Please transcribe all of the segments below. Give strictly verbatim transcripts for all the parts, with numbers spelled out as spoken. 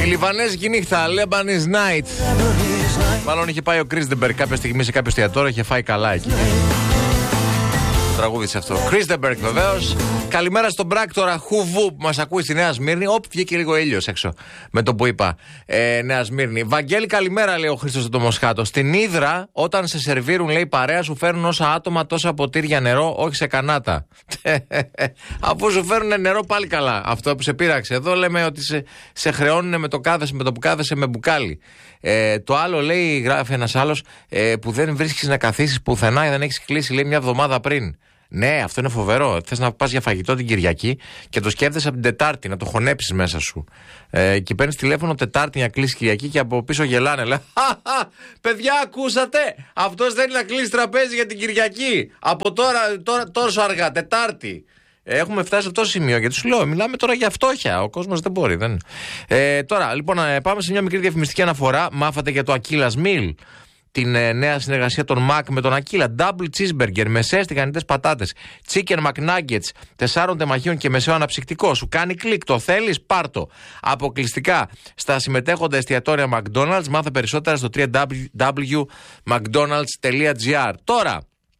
Η Λιβανέζικη νύχτα, Lebanese Night. Μάλλον είχε πάει ο Κρίστεμπεργκ κάποια στιγμή σε κάποιο εστιατόριο, είχε φάει καλά εκεί. Τραγούδι σε αυτό. Κρίστεμπεργκ βεβαίως. Καλημέρα στον πράκτορα Χουβού που μας ακούει στη Νέα Σμύρνη. Όπ, βγήκε λίγο ήλιος έξω με το που είπα. Ε, Νέα Σμύρνη. Βαγγέλη, καλημέρα, λέει ο Χρήστος το Μοσχάτο. Στην Ύδρα, όταν σε σερβίρουν, λέει παρέα, σου φέρνουν όσα άτομα τόσα ποτήρια νερό, όχι σε κανάτα. Αφού σου φέρνουν νερό, πάλι καλά. Αυτό που σε πείραξε. Εδώ λέμε ότι σε, σε χρεώνουν με το, κάθεσαι, με το που κάθεσαι με μπουκάλι. Ε, το άλλο, λέει, γράφει ένας άλλος, ε, που δεν βρίσκεις να καθίσεις πουθενά ή δεν έχεις κλείσει, λέει, μια εβδομάδα πριν. Ναι, αυτό είναι φοβερό. Θες να πας για φαγητό την Κυριακή και το σκέφτεσαι από την Τετάρτη, να το χωνέψεις μέσα σου. Ε, και παίρνεις τηλέφωνο Τετάρτη να κλείσει Κυριακή και από πίσω γελάνε. Λέει, χαχα, παιδιά, ακούσατε! Αυτός θέλει να κλείσει τραπέζι για την Κυριακή. Από τώρα, τώρα τόσο αργά, Τετάρτη. Έχουμε φτάσει σε αυτό το σημείο γιατί σου λέω, μιλάμε τώρα για φτώχεια. Ο κόσμος δεν μπορεί. Δεν. Ε, τώρα, λοιπόν, πάμε σε μια μικρή διαφημιστική αναφορά. Μάθατε για το Aquila's Meal, την ε, νέα συνεργασία των Mac με τον Aquila. Double cheeseburger, μεσαίες τηγανιτές πατάτες, chicken McNuggets, τεσσάρων τεμαχίων και μεσαίο αναψυκτικό. Σου κάνει κλικ, το θέλεις, πάρτο. Αποκλειστικά στα συμμετέχοντα εστιατόρια McDonald's. Μάθε περισσότερα στο double-u double-u double-u τελεία mcdonalds τελεία gr. Τώρα,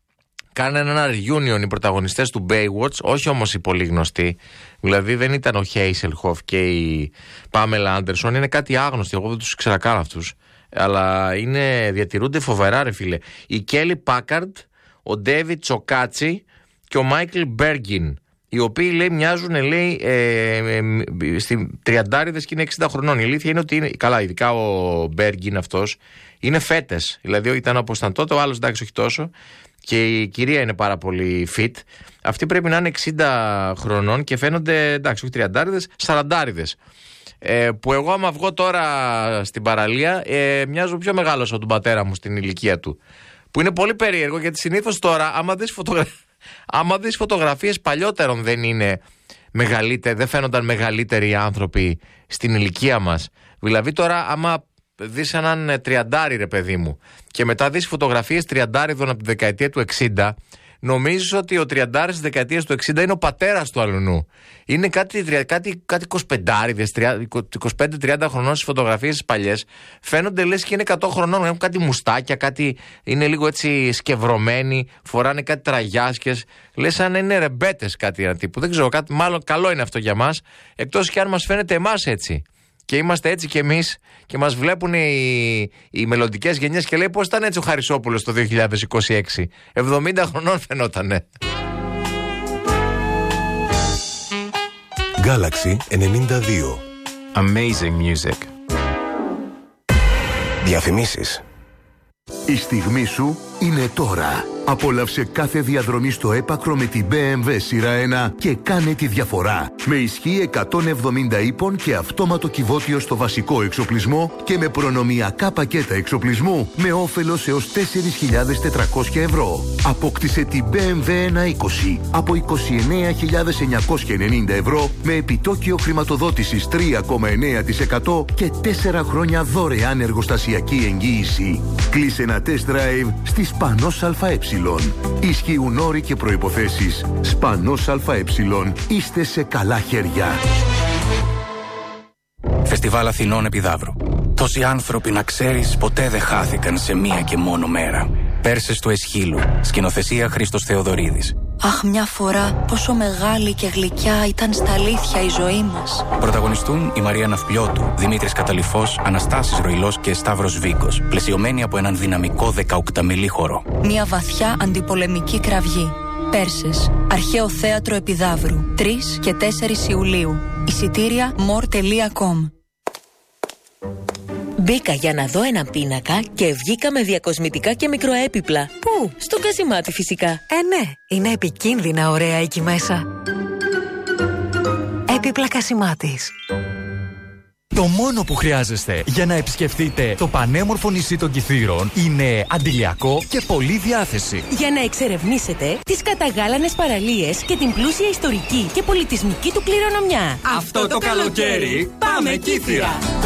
κάνανε ένα reunion οι πρωταγωνιστές του Baywatch, όχι όμως οι πολύ γνωστοί. Δηλαδή δεν ήταν ο Hasselhoff και η Pamela Anderson, είναι κάτι άγνωστοι, εγώ δεν τους ήξερα καν αυτούς. Αλλά είναι, διατηρούνται φοβερά, ρε φίλε. Η Kelly Packard, ο David Chocacci και ο Michael Bergin, οι οποίοι, λέει, μοιάζουν, λέει, ε, ε, ε, στην τριαντάριδες και είναι εξήντα χρονών. Η αλήθεια είναι ότι είναι, καλά, ειδικά ο Bergin αυτός, είναι φέτες. Δηλαδή ήταν όπως ήταν τότε, ο άλλος εντάξει όχι τόσο. Και η κυρία είναι πάρα πολύ fit. Αυτοί πρέπει να είναι εξήντα χρονών και φαίνονται, εντάξει, όχι τριαντάριδες, σαραντάριδες. Ε, που εγώ, άμα βγω τώρα στην παραλία, ε, μοιάζω πιο μεγάλος από τον πατέρα μου στην ηλικία του. Που είναι πολύ περίεργο γιατί συνήθως τώρα, άμα δεις, φωτογρα... άμα δεις φωτογραφίες παλιότερων, δεν είναι μεγαλύτεροι, δεν φαίνονταν μεγαλύτεροι άνθρωποι στην ηλικία μας. Δηλαδή τώρα, άμα δεις έναν τριαντάρι, ρε παιδί μου, και μετά δεις φωτογραφίες τριαντάριδων από τη δεκαετία του εξήντα, νομίζεις ότι ο τριαντάρης της δεκαετίας του εξήντα είναι ο πατέρας του αλουνού. Είναι κάτι, κάτι, κάτι εικοσιπεντάριδες, είκοσι πέντε τριάντα χρονών στις φωτογραφίες τις παλιές. Φαίνονται λες και είναι εκατό χρονών. Έχουν κάτι μουστάκια, κάτι είναι λίγο έτσι σκευρωμένοι, φοράνε κάτι τραγιάσκες. Λες σαν να είναι ρεμπέτες κάτι ένα τύπου. Δεν ξέρω, κάτι, μάλλον καλό είναι αυτό για μας. Εκτός και αν μας φαίνεται εμάς έτσι. Και είμαστε έτσι κι εμείς και μας βλέπουν οι, οι μελλοντικές γενιές και λέει πώς ήταν έτσι ο Χαρισόπουλος το δύο χιλιάδες είκοσι έξι. εβδομήντα χρονών φαινότανε. Galaxy ενενήντα δύο. Amazing music. Διαφημίσεις. Η στιγμή σου είναι τώρα. Απόλαυσε κάθε διαδρομή στο έπακρο με την μπι εμ ντάμπλιου σειρά ένα και κάνε τη διαφορά. Με ισχύ εκατόν εβδομήντα ύπων και αυτόματο κυβότιο στο βασικό εξοπλισμό και με προνομιακά πακέτα εξοπλισμού με όφελος έως τέσσερις χιλιάδες τετρακόσια ευρώ. Απόκτησε την μπι εμ ντάμπλιου ένα είκοσι από είκοσι εννέα χιλιάδες εννιακόσια ενενήντα ευρώ με επιτόκιο χρηματοδότησης τρία κόμμα εννέα τοις εκατό και τέσσερα χρόνια δωρεάν εργοστασιακή εγγύηση. Κλείσε ένα test drive στη Σπανός ΑΕ. Ισχύουν όροι και προϋποθέσεις. Σπανός ΑΕ. Είστε σε καλά χέρια. Φεστιβάλ Αθηνών Επιδαύρου. Τόσοι άνθρωποι, να ξέρεις, ποτέ δεν χάθηκαν σε μία και μόνο μέρα. Πέρσες του Εσχύλου. Σκηνοθεσία Χρήστος Θεοδωρίδης. Αχ, μια φορά πόσο μεγάλη και γλυκιά ήταν στα αλήθεια η ζωή μας. Πρωταγωνιστούν η Μαρία Ναυπλιώτου, Δημήτρης Καταλυφός, Αναστάσης Ροϊλός και Σταύρος Βίκος, πλαισιωμένοι από έναν δυναμικό δεκαοκταμελή χορό. Μια βαθιά αντιπολεμική κραυγή. Πέρσες, Αρχαίο Θέατρο Επιδαύρου, τρεις και τέσσερις Ιουλίου. Εισιτήρια more τελεία com. Μπήκα για να δω έναν πίνακα και βγήκα με διακοσμητικά και μικροέπιπλα. Πού? Στο Κασιμάτι φυσικά. Ε, ναι, είναι επικίνδυνα ωραία εκεί μέσα. Έπιπλα Κασιμάτης. Το μόνο που χρειάζεστε για να επισκεφτείτε το πανέμορφο νησί των Κιθήρων είναι αντιλιακό και πολλή διάθεση. Για να εξερευνήσετε τις καταγάλανες παραλίες και την πλούσια ιστορική και πολιτισμική του κληρονομιά. Αυτό το καλοκαίρι πάμε Κίθυρα!